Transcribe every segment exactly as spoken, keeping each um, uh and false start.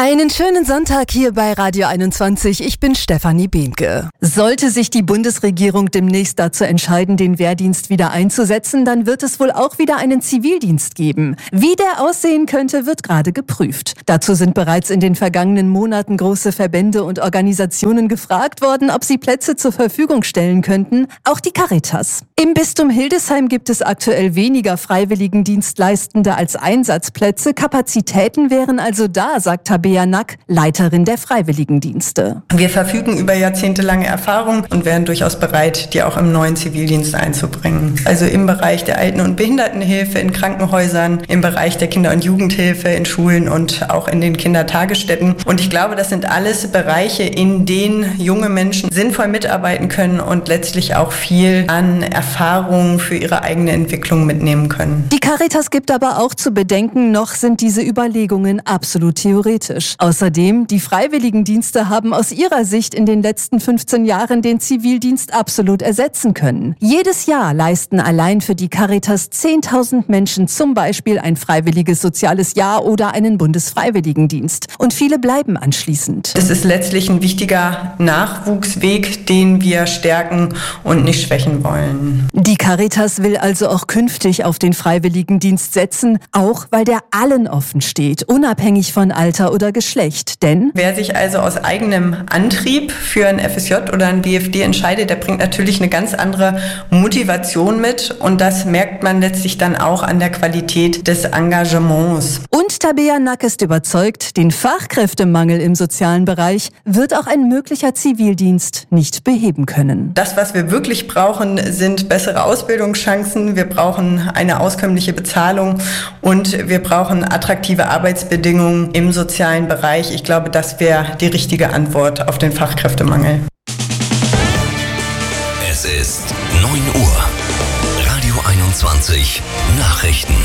Einen schönen Sonntag hier bei Radio einundzwanzig. Ich bin Stefanie Behnke. Sollte sich die Bundesregierung demnächst dazu entscheiden, den Wehrdienst wieder einzusetzen, dann wird es wohl auch wieder einen Zivildienst geben. Wie der aussehen könnte, wird gerade geprüft. Dazu sind bereits in den vergangenen Monaten große Verbände und Organisationen gefragt worden, ob sie Plätze zur Verfügung stellen könnten, auch die Caritas. Im Bistum Hildesheim gibt es aktuell weniger Freiwilligendienstleistende als Einsatzplätze. Kapazitäten wären also da, sagt Tabea Nack, Leiterin der Freiwilligendienste. Wir verfügen über jahrzehntelange Erfahrung und wären durchaus bereit, die auch im neuen Zivildienst einzubringen. Also im Bereich der Alten- und Behindertenhilfe in Krankenhäusern, im Bereich der Kinder- und Jugendhilfe in Schulen und auch in den Kindertagesstätten. Und ich glaube, das sind alles Bereiche, in denen junge Menschen sinnvoll mitarbeiten können und letztlich auch viel an Erfahrung für ihre eigene Entwicklung mitnehmen können. Die Caritas gibt aber auch zu bedenken, noch sind diese Überlegungen absolut theoretisch. Außerdem, die Freiwilligendienste haben aus ihrer Sicht in den letzten fünfzehn Jahren den Zivildienst absolut ersetzen können. Jedes Jahr leisten allein für die Caritas zehntausend Menschen zum Beispiel ein freiwilliges soziales Jahr oder einen Bundesfreiwilligendienst. Und viele bleiben anschließend. Das ist letztlich ein wichtiger Nachwuchsweg, den wir stärken und nicht schwächen wollen. Die Caritas will also auch künftig auf den Freiwilligendienst setzen, auch weil der allen offen steht, unabhängig von Alter oder Geschlecht. Denn wer sich also aus eigenem Antrieb für ein F S J oder ein B F D entscheidet, der bringt natürlich eine ganz andere Motivation mit und das merkt man letztlich dann auch an der Qualität des Engagements. Und Tabea Nack ist überzeugt, den Fachkräftemangel im sozialen Bereich wird auch ein möglicher Zivildienst nicht beheben können. Das, was wir wirklich brauchen, sind bessere Ausbildungschancen, wir brauchen eine auskömmliche Bezahlung und wir brauchen attraktive Arbeitsbedingungen im sozialen Bereich. Ich glaube, das wäre die richtige Antwort auf den Fachkräftemangel. Es ist neun Uhr. Radio einundzwanzig Nachrichten.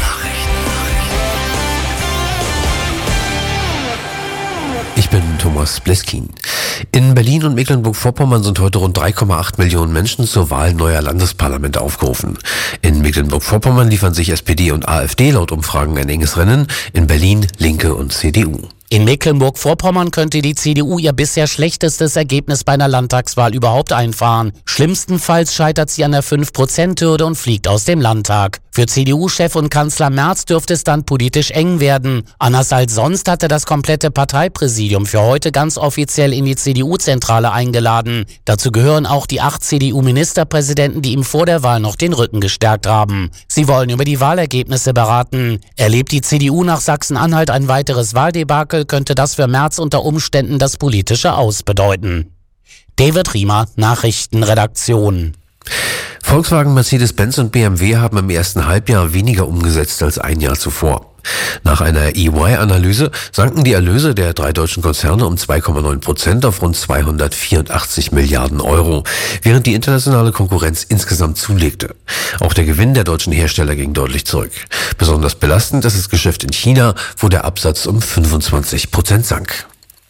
Ich bin Thomas Bleskin. In Berlin und Mecklenburg-Vorpommern sind heute rund drei Komma acht Millionen Menschen zur Wahl neuer Landesparlamente aufgerufen. In Mecklenburg-Vorpommern liefern sich S P D und AfD laut Umfragen ein enges Rennen, in Berlin Linke und C D U. In Mecklenburg-Vorpommern könnte die C D U ihr bisher schlechtestes Ergebnis bei einer Landtagswahl überhaupt einfahren. Schlimmstenfalls scheitert sie an der fünf Prozent Hürde und fliegt aus dem Landtag. Für C D U-Chef und Kanzler Merz dürfte es dann politisch eng werden. Anders als sonst hatte das komplette Parteipräsidium für heute ganz offiziell in die C D U-Zentrale eingeladen. Dazu gehören auch die acht C D U-Ministerpräsidenten, die ihm vor der Wahl noch den Rücken gestärkt haben. Sie wollen über die Wahlergebnisse beraten. Erlebt die C D U nach Sachsen-Anhalt ein weiteres Wahldebakel, könnte das für Merz unter Umständen das politische Aus bedeuten. David Riemer, Nachrichtenredaktion. Volkswagen, Mercedes-Benz und B M W haben im ersten Halbjahr weniger umgesetzt als ein Jahr zuvor. Nach einer E Y-Analyse sanken die Erlöse der drei deutschen Konzerne um zwei Komma neun Prozent auf rund zweihundertvierundachtzig Milliarden Euro, während die internationale Konkurrenz insgesamt zulegte. Auch der Gewinn der deutschen Hersteller ging deutlich zurück. Besonders belastend ist das Geschäft in China, wo der Absatz um fünfundzwanzig Prozent sank.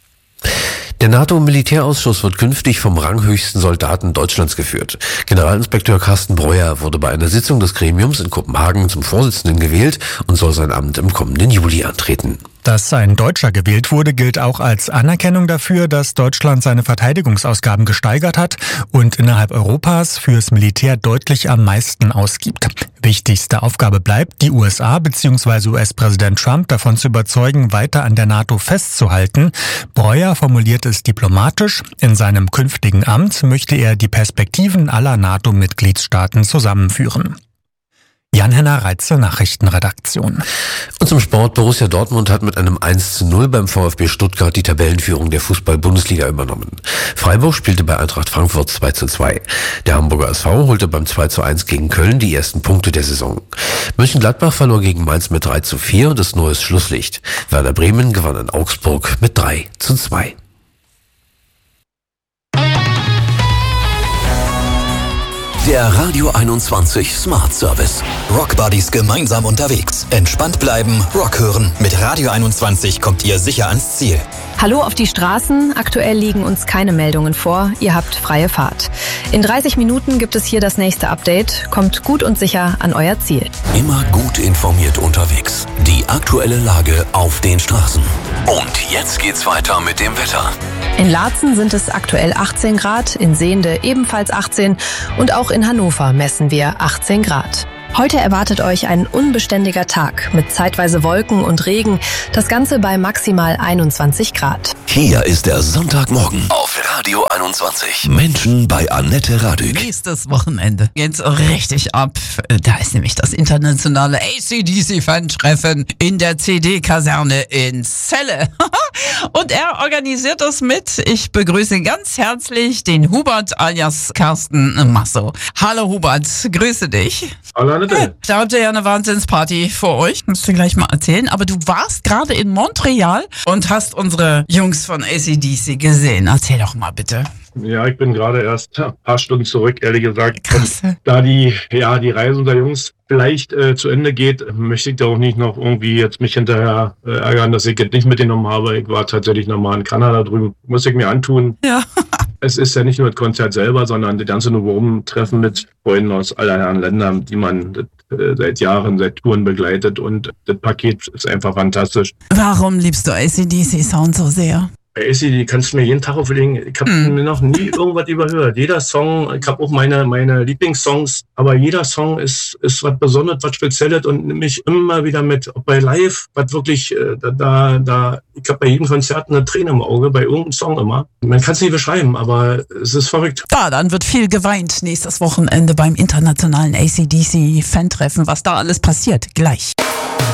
Der NATO-Militärausschuss wird künftig vom ranghöchsten Soldaten Deutschlands geführt. Generalinspekteur Carsten Breuer wurde bei einer Sitzung des Gremiums in Kopenhagen zum Vorsitzenden gewählt und soll sein Amt im kommenden Juli antreten. Dass ein Deutscher gewählt wurde, gilt auch als Anerkennung dafür, dass Deutschland seine Verteidigungsausgaben gesteigert hat und innerhalb Europas fürs Militär deutlich am meisten ausgibt. Wichtigste Aufgabe bleibt, die U S A bzw. U S-Präsident Trump davon zu überzeugen, weiter an der NATO festzuhalten. Breuer formuliert es diplomatisch. In seinem künftigen Amt möchte er die Perspektiven aller NATO-Mitgliedstaaten zusammenführen. Jan-Henner Reitze, Nachrichtenredaktion. Und zum Sport. Borussia Dortmund hat mit einem eins zu null beim VfB Stuttgart die Tabellenführung der Fußball-Bundesliga übernommen. Freiburg spielte bei Eintracht Frankfurt zwei zu zwei. Der Hamburger S V holte beim zwei zu eins gegen Köln die ersten Punkte der Saison. Mönchengladbach verlor gegen Mainz mit drei zu vier und ist neues Schlusslicht. Werder Bremen gewann in Augsburg mit drei zu zwei. Der Radio einundzwanzig Smart Service. Rockbuddies gemeinsam unterwegs. Entspannt bleiben, Rock hören. Mit Radio einundzwanzig kommt ihr sicher ans Ziel. Hallo auf die Straßen. Aktuell liegen uns keine Meldungen vor. Ihr habt freie Fahrt. In dreißig Minuten gibt es hier das nächste Update. Kommt gut und sicher an euer Ziel. Immer gut informiert unterwegs. Die aktuelle Lage auf den Straßen. Und jetzt geht's weiter mit dem Wetter. In Laatzen sind es aktuell achtzehn Grad, in Sehnde ebenfalls achtzehn und auch in Hannover messen wir achtzehn Grad. Heute erwartet euch ein unbeständiger Tag mit zeitweise Wolken und Regen, das Ganze bei maximal einundzwanzig Grad. Hier ist der Sonntagmorgen auf Radio einundzwanzig. Menschen bei Annette Radück. Nächstes Wochenende geht's richtig ab. Da ist nämlich das internationale A C D C-Fan-Treffen in der C D-Kaserne in Celle. Und er organisiert das mit. Ich begrüße ganz herzlich den Hubert alias Carsten Masso. Hallo Hubert, grüße dich. Hallo Annette. Da habt ihr ja eine Wahnsinnsparty vor euch. Musst du gleich mal erzählen. Aber du warst gerade in Montreal und hast unsere Jungs von A C D C gesehen. Erzähl doch mal bitte. Ja, ich bin gerade erst ein paar Stunden zurück, ehrlich gesagt. Krass. Und da die, ja, die Reise unserer Jungs vielleicht äh, zu Ende geht, möchte ich da auch nicht noch irgendwie jetzt mich hinterher äh, ärgern, dass ich jetzt nicht mitgenommen habe. Ich war tatsächlich nochmal in Kanada drüben. Muss ich mir antun. Ja. Es ist ja nicht nur das Konzert selber, sondern die ganze Novum-Treffen mit Freunden aus aller Herren Ländern, die man äh, seit Jahren, seit Touren begleitet. Und das Paket ist einfach fantastisch. Warum liebst du A C D C-Sound so sehr? Bei A C D C kannst du mir jeden Tag auflegen. Ich habe mm. mir noch nie irgendwas überhört. Jeder Song, ich habe auch meine meine Lieblingssongs, aber jeder Song ist ist was Besonderes, was Spezielles und nimmt mich immer wieder mit. Auch bei Live, was wirklich äh, da da. Ich habe bei jedem Konzert eine Träne im Auge, bei irgendeinem Song immer. Man kann es nicht beschreiben, aber es ist verrückt. Ja, dann wird viel geweint nächstes Wochenende beim internationalen A C D C-Fan-Treffen. Was da alles passiert, gleich.